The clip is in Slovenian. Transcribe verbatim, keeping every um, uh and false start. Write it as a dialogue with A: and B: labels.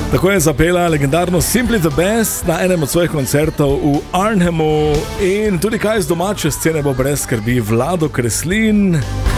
A: Tako je zapela legendarno Simply the Best na enem od svojih koncertov v Arnhemu in tudi kaj z domače scene bo brez skrbi Vlado Kreslin.